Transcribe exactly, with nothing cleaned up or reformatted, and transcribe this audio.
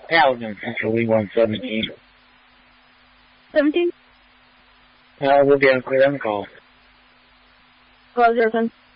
Alvin, Central Lee one seventeen. seventeen? Uh, we'll be on clear on the call. twelve zero ten.